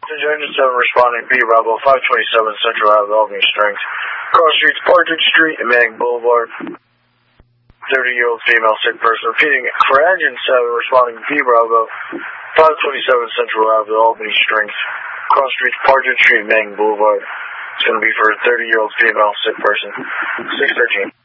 Engine 7 responding B Bravo 527 Central Ave, Albany Strength. Cross Streets, Partridge Street, and Manning Boulevard. 30-year-old female sick person. Repeating, for Engine 7 responding B Bravo 527 Central Ave, Albany Strength. Cross Streets, Partridge Street, and Manning Boulevard. It's going to be for a 30-year-old female sick person. 613.